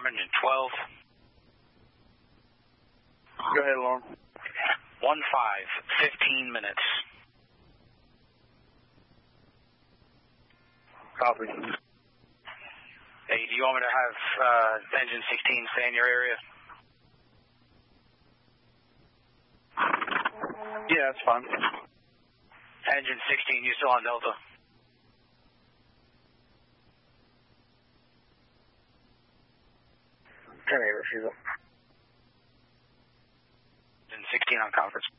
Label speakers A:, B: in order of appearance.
A: Alarm engine 12.
B: Go ahead, alarm.
A: 15 minutes.
B: Copy.
A: Hey, do you want me to have engine 16 stay in your area?
B: Yeah, that's fine.
A: Engine 16, you still on Delta?
B: Terminator, refusal.
A: Engine 16 on conference.